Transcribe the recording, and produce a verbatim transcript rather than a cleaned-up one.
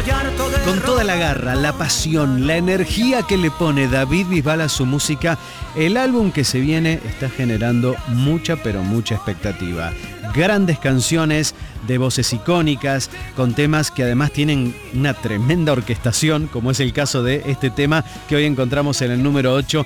Con toda la garra, la pasión, la energía que le pone David Bisbal a su música, el álbum que se viene está generando mucha pero mucha expectativa. Grandes canciones de voces icónicas, con temas que además tienen una tremenda orquestación, como es el caso de este tema que hoy encontramos en el número ocho,